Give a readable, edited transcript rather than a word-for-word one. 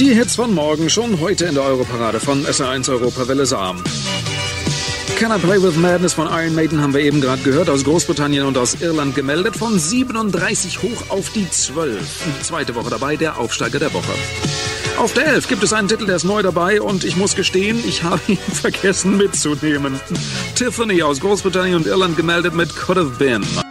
Die Hits von morgen schon heute in der Europarade von SR1 Europawelle Saar. Can I Play With Madness von Iron Maiden haben wir eben gerade gehört, aus Großbritannien und aus Irland gemeldet, von 37 hoch auf die 12. Die zweite Woche dabei, der Aufsteiger der Woche. Auf der 11 gibt es einen Titel, der ist neu dabei und ich muss gestehen, ich habe ihn vergessen mitzunehmen. Tiffany aus Großbritannien und Irland gemeldet mit Could Have Been.